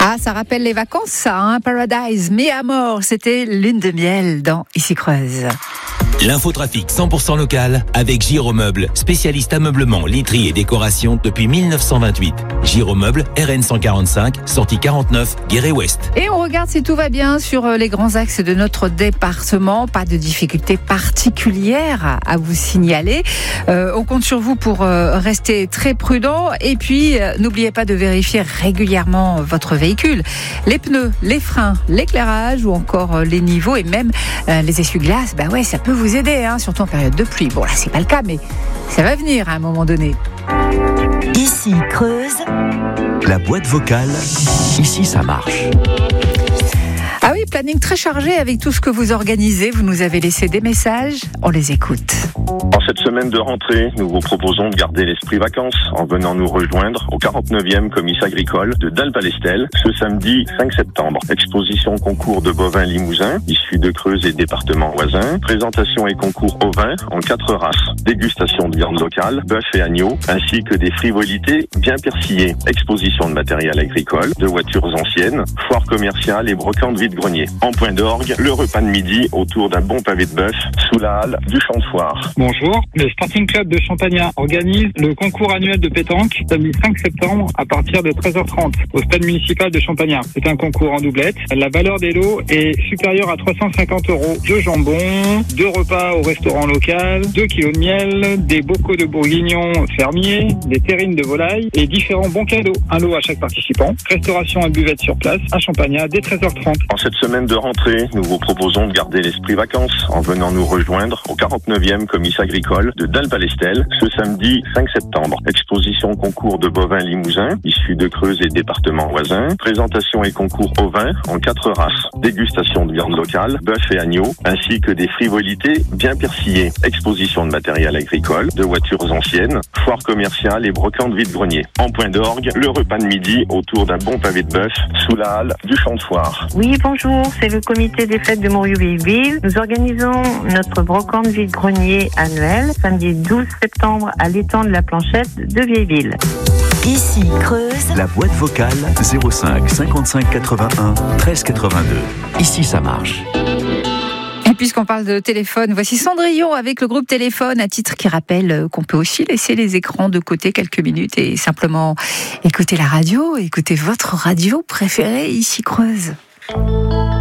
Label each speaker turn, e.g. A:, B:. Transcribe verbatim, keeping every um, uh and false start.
A: Ah, ça rappelle les vacances, ça, hein, Paradise, mi amor, c'était lune de miel dans Ici Creuse.
B: L'infotrafic cent pour cent local avec Giromeuble, spécialiste ameublement, literie et décoration depuis mille neuf cent vingt-huit. Giromeuble, R N cent quarante-cinq, sortie quarante-neuf, Guéret-Ouest.
A: Et on regarde si tout va bien sur les grands axes de notre département. Pas de difficultés particulières à vous signaler. Euh, on compte sur vous pour euh, rester très prudent. Et puis, euh, n'oubliez pas de vérifier régulièrement votre véhicule. Les pneus, les freins, l'éclairage ou encore euh, les niveaux et même euh, les essuie-glaces. Ben ouais, ça peut vous aider, hein, surtout en période de pluie. Bon, là, c'est pas le cas, mais ça va venir à un moment donné.
C: Ici Creuse,
D: la boîte vocale, ici ça marche.
A: Ah oui, planning très chargé avec tout ce que vous organisez. Vous nous avez laissé des messages, on les écoute.
E: En cette semaine de rentrée, nous vous proposons de garder l'esprit vacances en venant nous rejoindre au quarante-neuvième comice agricole de Dalpalestel ce samedi cinq septembre. Exposition concours de bovins limousins issus de Creuse et départements voisins. Présentation et concours ovins en quatre races. Dégustation de viande locale, bœuf et agneau, ainsi que des frivolités bien persillées. Exposition de matériel agricole, de voitures anciennes, foire commerciale et brocante vide-grenier. En point d'orgue, le repas de midi autour d'un bon pavé de bœuf sous la halle du champ de foire.
F: Bonjour, le Sporting Club de Champagnat organise le concours annuel de pétanque samedi cinq septembre à partir de treize heures trente au stade municipal de Champagnat. C'est un concours en doublette. La valeur des lots est supérieure à trois cent cinquante euros. Deux jambons, deux repas au restaurant local, deux kilos de miel, des bocaux de bourguignon fermiers, des terrines de volaille et différents bons cadeaux. Un lot à chaque participant. Restauration et buvette sur place à Champagnat dès treize heures trente.
E: En cette semaine de rentrée, nous vous proposons de garder l'esprit vacances en venant nous rejoindre au quarante-neuvième comice agricole de Dalpalestel ce samedi cinq septembre. Exposition concours de bovins limousins issus de Creuse et départements voisins. Présentation et concours ovins en quatre races. Dégustation de viande locale, bœuf et agneau, ainsi que des frivolités bien persillées. Exposition de matériel agricole, de voitures anciennes, foire commerciale et brocante vide-grenier. En point d'orgue, le repas de midi autour d'un bon pavé de bœuf sous la halle du champ de foire.
G: Oui, bonjour, c'est le comité des fêtes de Moriou-Vieilleville. Nous organisons notre brocante vide-grenier annuel samedi douze septembre à l'étang de la Planchette de Vieilleville.
C: Ici Creuse,
D: La boîte vocale zéro cinq cinquante-cinq quatre-vingt-un treize quatre-vingt-deux. Ici ça marche.
A: Et puisqu'on parle de téléphone, voici Cendrillon avec le groupe Téléphone, un titre qui rappelle qu'on peut aussi laisser les écrans de côté quelques minutes et simplement écouter la radio, écouter votre radio préférée Ici Creuse.